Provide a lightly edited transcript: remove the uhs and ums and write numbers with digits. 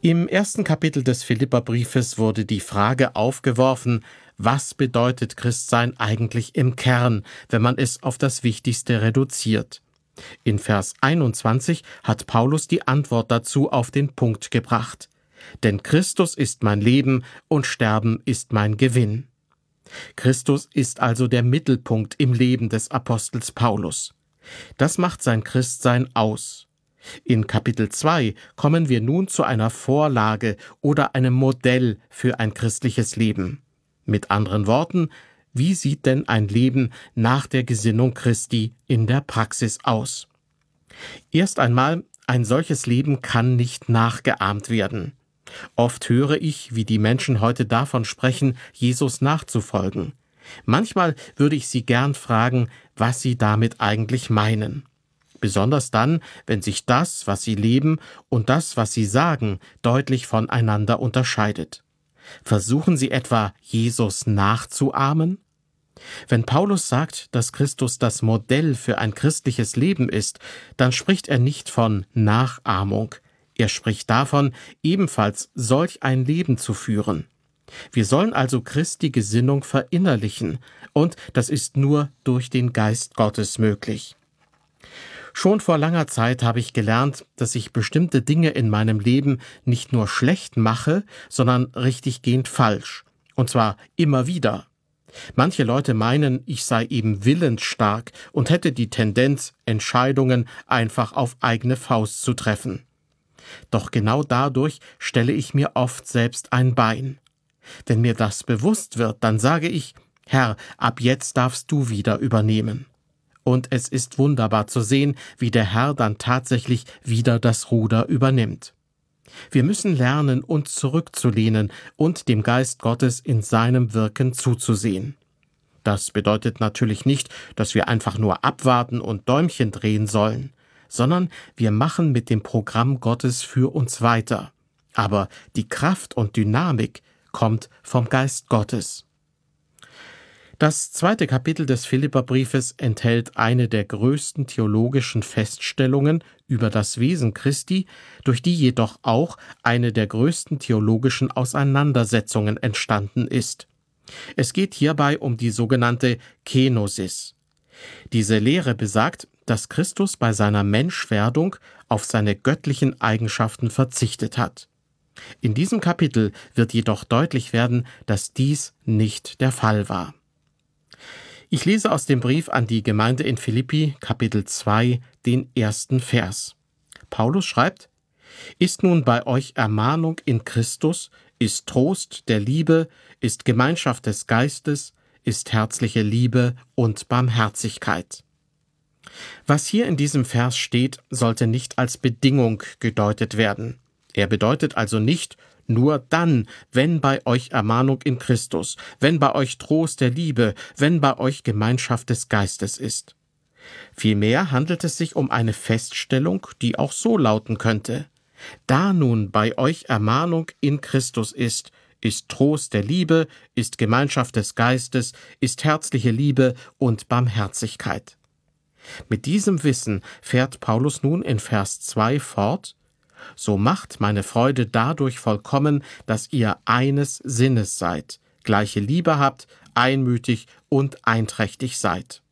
Im ersten Kapitel des Philipperbriefes wurde die Frage aufgeworfen, was bedeutet Christsein eigentlich im Kern, wenn man es auf das Wichtigste reduziert? In Vers 21 hat Paulus die Antwort dazu auf den Punkt gebracht. Denn Christus ist mein Leben und Sterben ist mein Gewinn. Christus ist also der Mittelpunkt im Leben des Apostels Paulus. Das macht sein Christsein aus. In Kapitel 2 kommen wir nun zu einer Vorlage oder einem Modell für ein christliches Leben. Mit anderen Worten, wie sieht denn ein Leben nach der Gesinnung Christi in der Praxis aus? Erst einmal, ein solches Leben kann nicht nachgeahmt werden. Oft höre ich, wie die Menschen heute davon sprechen, Jesus nachzufolgen. Manchmal würde ich sie gern fragen, was sie damit eigentlich meinen. Besonders dann, wenn sich das, was sie leben, und das, was sie sagen, deutlich voneinander unterscheidet. Versuchen sie etwa, Jesus nachzuahmen? Wenn Paulus sagt, dass Christus das Modell für ein christliches Leben ist, dann spricht er nicht von Nachahmung. Er spricht davon, ebenfalls solch ein Leben zu führen. Wir sollen also Christi Gesinnung verinnerlichen, und das ist nur durch den Geist Gottes möglich. Schon vor langer Zeit habe ich gelernt, dass ich bestimmte Dinge in meinem Leben nicht nur schlecht mache, sondern richtiggehend falsch. Und zwar immer wieder. Manche Leute meinen, ich sei eben willensstark und hätte die Tendenz, Entscheidungen einfach auf eigene Faust zu treffen. Doch genau dadurch stelle ich mir oft selbst ein Bein. Wenn mir das bewusst wird, dann sage ich, Herr, ab jetzt darfst du wieder übernehmen. Und es ist wunderbar zu sehen, wie der Herr dann tatsächlich wieder das Ruder übernimmt. Wir müssen lernen, uns zurückzulehnen und dem Geist Gottes in seinem Wirken zuzusehen. Das bedeutet natürlich nicht, dass wir einfach nur abwarten und Däumchen drehen sollen, sondern wir machen mit dem Programm Gottes für uns weiter. Aber die Kraft und Dynamik kommt vom Geist Gottes. Das zweite Kapitel des Philipperbriefes enthält eine der größten theologischen Feststellungen über das Wesen Christi, durch die jedoch auch eine der größten theologischen Auseinandersetzungen entstanden ist. Es geht hierbei um die sogenannte Kenosis. Diese Lehre besagt, dass Christus bei seiner Menschwerdung auf seine göttlichen Eigenschaften verzichtet hat. In diesem Kapitel wird jedoch deutlich werden, dass dies nicht der Fall war. Ich lese aus dem Brief an die Gemeinde in Philippi, Kapitel 2, den ersten Vers. Paulus schreibt: Ist nun bei euch Ermahnung in Christus, ist Trost der Liebe, ist Gemeinschaft des Geistes, ist herzliche Liebe und Barmherzigkeit. Was hier in diesem Vers steht, sollte nicht als Bedingung gedeutet werden. Er bedeutet also nicht, nur dann, wenn bei euch Ermahnung in Christus, wenn bei euch Trost der Liebe, wenn bei euch Gemeinschaft des Geistes ist. Vielmehr handelt es sich um eine Feststellung, die auch so lauten könnte: Da nun bei euch Ermahnung in Christus ist Trost der Liebe, ist Gemeinschaft des Geistes, ist herzliche Liebe und Barmherzigkeit. Mit diesem Wissen fährt Paulus nun in Vers 2 fort: So macht meine Freude dadurch vollkommen, dass ihr eines Sinnes seid, gleiche Liebe habt, einmütig und einträchtig seid.